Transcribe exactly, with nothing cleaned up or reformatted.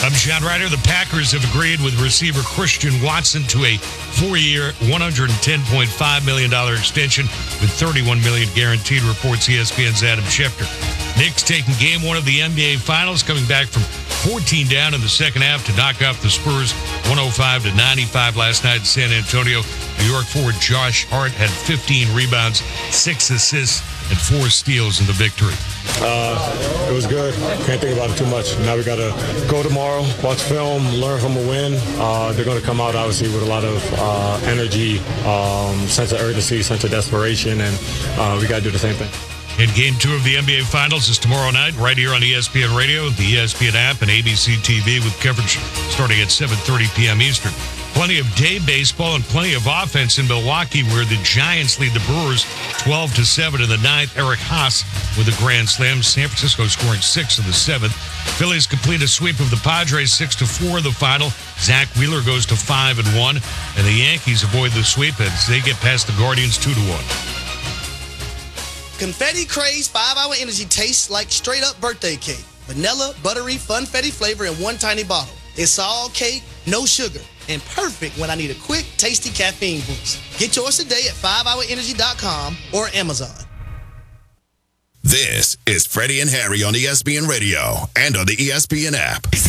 I'm John Ryder. The Packers have agreed with receiver Christian Watson to a four-year, one hundred ten point five million dollars extension with thirty-one million dollars guaranteed, reports E S P N's Adam Schefter. Knicks taking game one of the N B A Finals, coming back from fourteen down in the second half to knock off the Spurs one oh five to ninety-five last night in San Antonio. New York forward Josh Hart had fifteen rebounds, six assists, and four steals in the victory. Uh, it was good. Can't think about it too much. Now we got to go tomorrow, watch film, learn from a win. Uh, they're going to come out, obviously, with a lot of uh, energy, um, sense of urgency, sense of desperation, and uh, we got to do the same thing. And game two of the N B A Finals is tomorrow night, right here on E S P N Radio, the E S P N app, and A B C T V, with coverage starting at seven thirty p.m. Eastern. Plenty of day baseball and plenty of offense in Milwaukee, where the Giants lead the Brewers twelve to seven in the ninth. Eric Haas with a grand slam. San Francisco scoring six in the seventh. Phillies complete a sweep of the Padres six to four in the final. Zach Wheeler goes to five and one, and the Yankees avoid the sweep as they get past the Guardians two to one. Confetti Craze five hour Energy tastes like straight-up birthday cake. Vanilla, buttery, funfetti flavor in one tiny bottle. It's all cake, no sugar, and perfect when I need a quick, tasty caffeine boost. Get yours today at five hour energy dot com or Amazon. This is Freddie and Harry on E S P N Radio and on the E S P N app.